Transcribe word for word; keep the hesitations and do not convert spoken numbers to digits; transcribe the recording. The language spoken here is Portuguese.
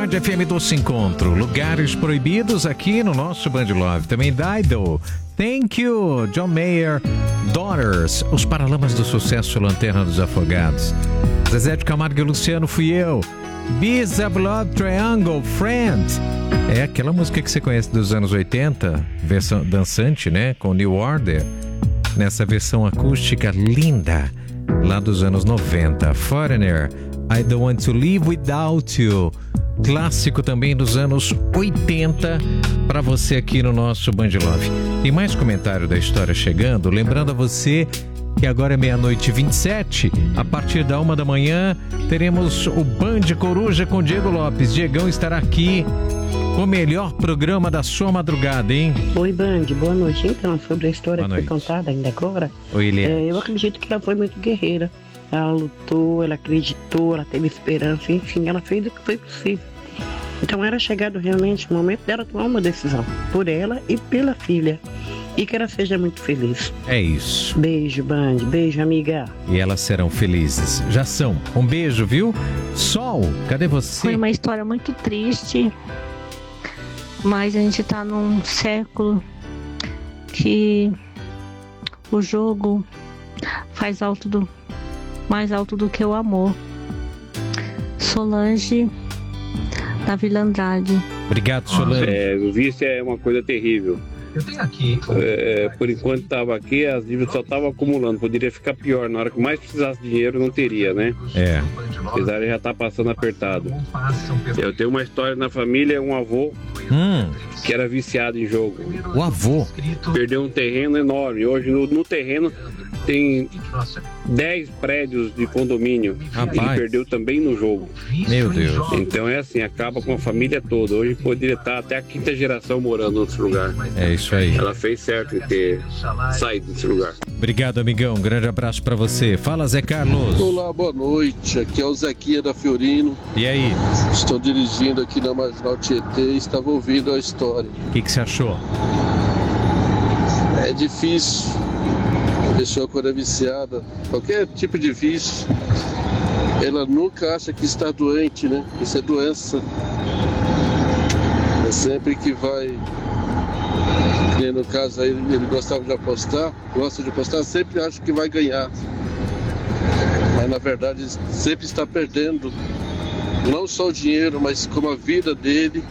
Band F M Doce Encontro. Lugares proibidos aqui no nosso Band Love. Também Dido, Thank You, John Mayer, Daughters, Os Paralamas do Sucesso, Lanterna dos Afogados. Zezé de Camargo e Luciano, Fui Eu. Bees of Love Triangle, Friend. É aquela música que você conhece dos anos oitenta, versão dançante, né? Com New Order. Nessa versão acústica linda, lá dos anos noventa. Foreigner, I Don't Want to Live Without You. Clássico também dos anos oitenta, para você aqui no nosso Band Love. Tem mais comentário da história chegando. Lembrando a você que agora é meia-noite e vinte e sete. A partir da uma da manhã, teremos o Band Coruja com Diego Lopes. Diegão estará aqui com o melhor programa da sua madrugada, hein? Oi, Band, boa noite. Então, sobre a história que foi contada ainda agora, Oi, Eliane. é, eu acredito que ela foi muito guerreira. Ela lutou, ela acreditou, ela teve esperança, enfim, ela fez o que foi possível. Então era chegado realmente o momento dela tomar uma decisão, por ela e pela filha. E que ela seja muito feliz. É isso. Beijo, Band, beijo, amiga. E elas serão felizes. Já são. Um beijo, viu? Sol, cadê você? Foi uma história muito triste, mas a gente tá num século que o jogo faz alto do, mais alto do que o amor. Solange, da Vila Andrade. Obrigado, Solange. É, o vício é uma coisa terrível. Eu tenho aqui. É, por enquanto estava aqui, as dívidas só estavam acumulando. Poderia ficar pior. Na hora que mais precisasse de dinheiro, não teria, né? É. Apesar de já estar passando apertado. Eu tenho uma história na família, um avô hum. que era viciado em jogo. O avô? Perdeu um terreno enorme. Hoje no, no terreno tem dez prédios de condomínio. Rapaz. Ele perdeu também no jogo. Meu Deus. Então é assim, acaba com a família toda. Hoje poderia estar até a quinta geração morando nesse lugar. É isso aí. Ela fez certo em ter saído desse lugar. Obrigado, amigão. Um grande abraço pra você. Fala, Zé Carlos. Olá, boa noite. Aqui é o Zequinha da Fiorino. E aí? Estou dirigindo aqui na Marginal Tietê e estava ouvindo a história. O que, que você achou? É difícil. A pessoa, quando é viciada, qualquer tipo de vício, ela nunca acha que está doente, né? Isso é doença. É sempre que vai, que nem no caso aí, ele gostava de apostar, gosta de apostar, sempre acha que vai ganhar. Mas na verdade sempre está perdendo, não só o dinheiro, mas como a vida dele.